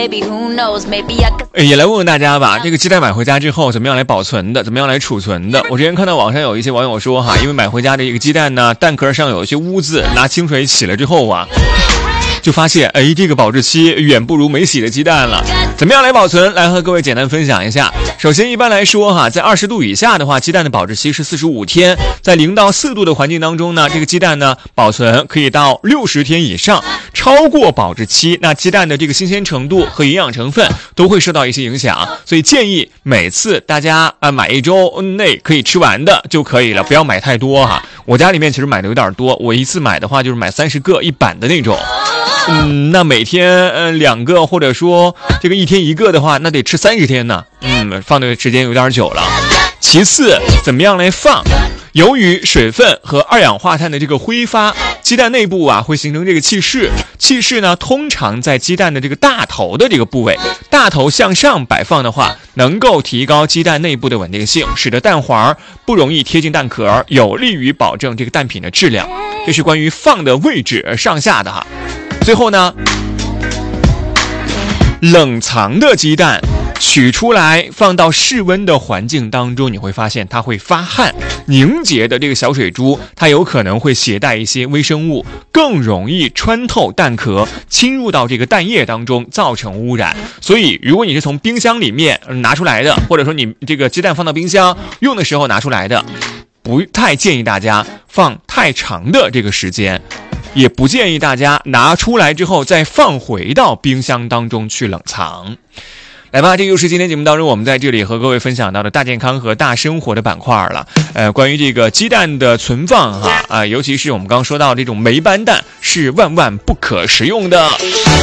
也来问问大家吧，这个鸡蛋买回家之后怎么样来保存的，怎么样来储存的？我之前看到网上有一些网友说因为买回家的这个鸡蛋呢，蛋壳上有一些污渍，拿清水洗了之后就发现这个保质期远不如没洗的鸡蛋了。怎么样来保存？来和各位简单分享一下。首先一般来说在20度以下的话，鸡蛋的保质期是45天。在0到4度的环境当中呢，这个鸡蛋呢保存可以到60天以上。超过保质期，那鸡蛋的这个新鲜程度和营养成分都会受到一些影响，所以建议每次大家买1周内可以吃完的就可以了，不要买太多我家里面其实买的有点多，我一次买的话就是买30个一板的那种。那每天2个，或者说这个1天1个的话，那得吃30天呢。放的时间有点久了。其次，怎么样来放？由于水分和二氧化碳的这个挥发，鸡蛋内部会形成这个气室。气室呢，通常在鸡蛋的这个大头的这个部位，大头向上摆放的话，能够提高鸡蛋内部的稳定性，使得蛋黄不容易贴近蛋壳，有利于保证这个蛋品的质量。这是关于放的位置上下的最后呢，冷藏的鸡蛋取出来放到室温的环境当中，你会发现它会发汗，凝结的这个小水珠它有可能会携带一些微生物，更容易穿透蛋壳，侵入到这个蛋液当中，造成污染。所以如果你是从冰箱里面拿出来的，或者说你这个鸡蛋放到冰箱用的时候拿出来的，不太建议大家放太长的这个时间，也不建议大家拿出来之后再放回到冰箱当中去冷藏。来吧，这就是今天节目当中我们在这里和各位分享到的大健康和大生活的板块了。关于这个鸡蛋的存放尤其是我们刚刚说到这种霉斑蛋是万万不可食用的。